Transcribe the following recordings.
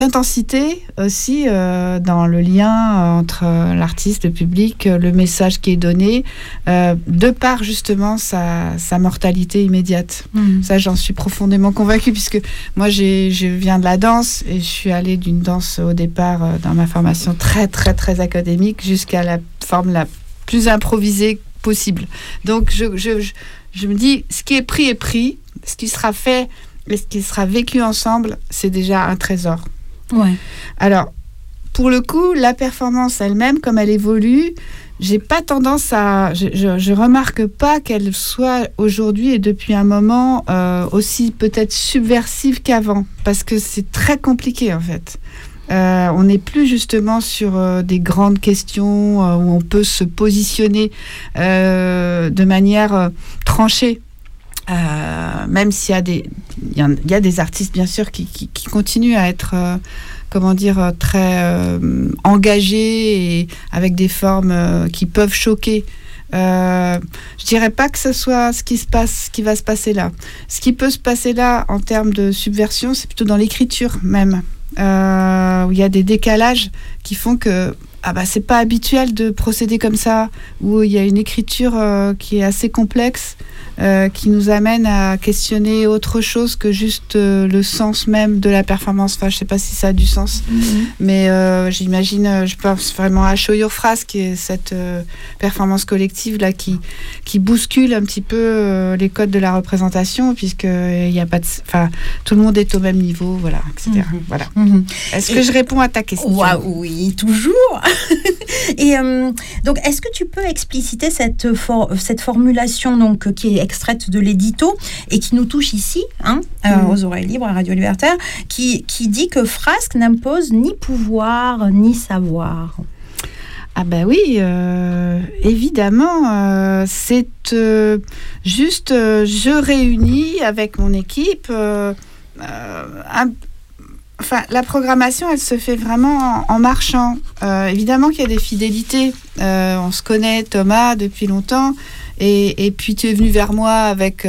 intensité aussi dans le lien entre l'artiste, le public, le message qui est donné, de par justement sa mortalité immédiate. Ça, j'en suis profondément convaincue, puisque moi, je viens de la danse et je suis allée d'une danse au départ dans ma formation très, très, très académique jusqu'à la forme la plus improvisée possible. Donc, je me dis, ce qui est pris, ce qui sera fait et ce qui sera vécu ensemble, c'est déjà un trésor. Ouais. Alors, pour le coup, la performance elle-même, comme elle évolue, j'ai pas tendance à... Je remarque pas qu'elle soit aujourd'hui et depuis un moment aussi peut-être subversive qu'avant, parce que c'est très compliqué en fait. On n'est plus justement sur des grandes questions où on peut se positionner de manière tranchée. Même s'il y a des artistes bien sûr qui continuent à être très engagés et avec des formes qui peuvent choquer. Je dirais pas que ce soit ce qui va se passer là. Ce qui peut se passer là en termes de subversion, c'est plutôt dans l'écriture même, où il y a des décalages qui font que c'est pas habituel de procéder comme ça, où il y a une écriture qui est assez complexe, qui nous amène à questionner autre chose que juste le sens même de la performance. Enfin, je sais pas si ça a du sens, mais j'imagine, je pense vraiment à Show Your Phrase, qui est cette performance collective là qui bouscule un petit peu les codes de la représentation, puisque il y a pas tout le monde est au même niveau, voilà, etc. Voilà. Est-ce que je réponds à ta question? Oui, toujours. Et donc, est-ce que tu peux expliciter cette formulation donc qui est extraite de l'édito et qui nous touche ici, aux Oreilles Libres à Radio Libertaire, qui dit que Frasque n'impose ni pouvoir ni savoir? Ah ben oui, évidemment, c'est juste, je réunis avec mon équipe la programmation, elle se fait vraiment en marchant. Évidemment qu'il y a des fidélités. On se connaît, Thomas, depuis longtemps. Et puis, tu es venu vers moi avec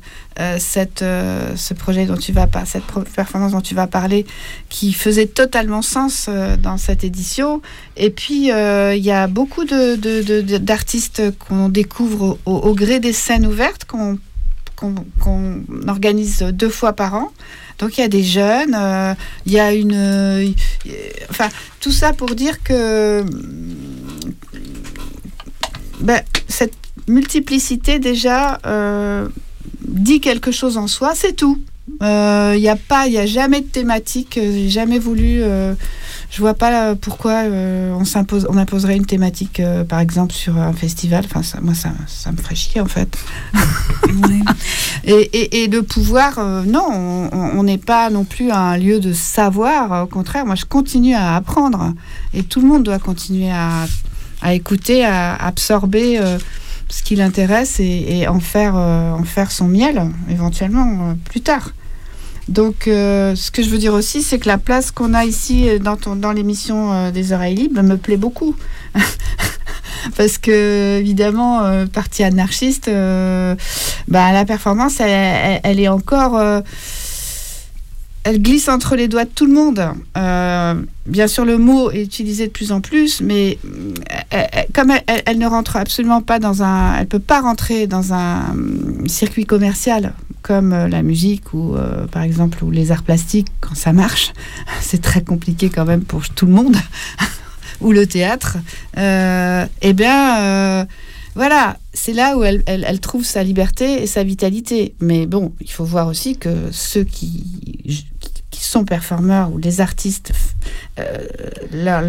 ce projet dont cette performance dont tu vas parler, qui faisait totalement sens dans cette édition. Et puis, il y a beaucoup d'artistes qu'on découvre au gré des scènes ouvertes qu'on organise 2 fois par an. Donc, il y a des jeunes, il y a tout ça pour dire que cette multiplicité, déjà dit quelque chose en soi, c'est tout. Il y a jamais de thématique, j'ai jamais voulu... je vois pas pourquoi on imposerait une thématique, par exemple, sur un festival. Enfin, ça me ferait chier, en fait. Et le pouvoir, non, on n'est pas non plus un lieu de savoir. Au contraire, moi, je continue à apprendre. Et tout le monde doit continuer à écouter, à absorber ce qui l'intéresse et en faire son miel, éventuellement, plus tard. Donc, ce que je veux dire aussi, c'est que la place qu'on a ici dans l'émission des Oreilles Libres me plaît beaucoup. Parce que, évidemment, partie anarchiste, la performance, elle est encore... elle glisse entre les doigts de tout le monde. Bien sûr, le mot est utilisé de plus en plus, mais comme elle ne rentre absolument pas elle peut pas rentrer dans un circuit commercial comme la musique ou, par exemple, ou les arts plastiques, quand ça marche. C'est très compliqué quand même pour tout le monde. Ou le théâtre. Voilà, c'est là où elle trouve sa liberté et sa vitalité. Mais bon, il faut voir aussi que ceux qui sont performeurs ou les artistes, leur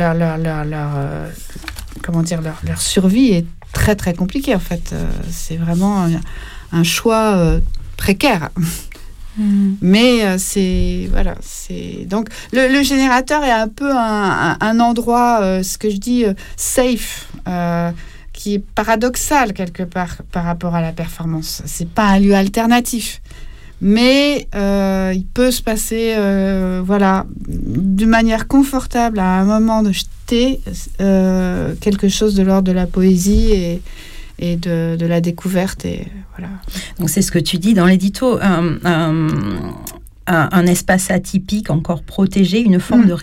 survie est très très compliquée en fait. C'est vraiment un choix précaire. Mais c'est donc le générateur est un peu un endroit, ce que je dis safe, qui est paradoxal quelque part par rapport à la performance. C'est pas un lieu alternatif, mais il peut se passer de manière confortable à un moment de jeter quelque chose de l'ordre de la poésie et de la découverte, et voilà. Donc c'est ce que tu dis dans l'édito. un espace atypique encore protégé, une forme de